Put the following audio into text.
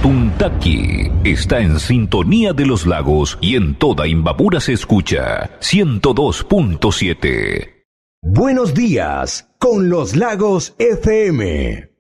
Tuntaqui está en sintonía de los lagos y en toda Imbabura se escucha 102.7. Buenos días con los Lagos FM.